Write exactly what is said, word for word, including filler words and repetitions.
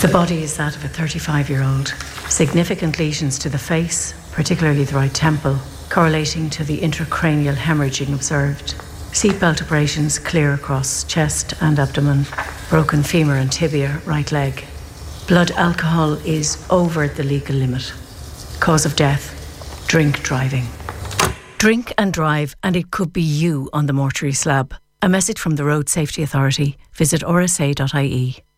The body is that of a thirty-five-year-old. Significant lesions to the face, particularly the right temple, correlating to the intracranial hemorrhaging observed. Seatbelt abrasions clear across chest and abdomen, broken femur and tibia, right leg. Blood alcohol is over the legal limit. Cause of death, drink driving. Drink and drive, and it could be you on the mortuary slab. A message from the Road Safety Authority. Visit r s a dot i e.